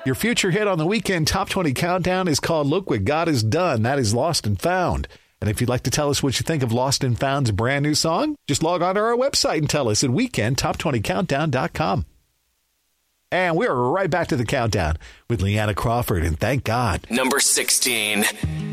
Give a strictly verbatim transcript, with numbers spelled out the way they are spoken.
Your future hit on the Weekend Top twenty Countdown is called Look What God Has Done. That is Lost and Found. And if you'd like to tell us what you think of Lost and Found's brand new song, just log on to our website and tell us at weekend top twenty countdown dot com. And we're right back to the countdown with Leanna Crawford, and thank God. Number sixteen.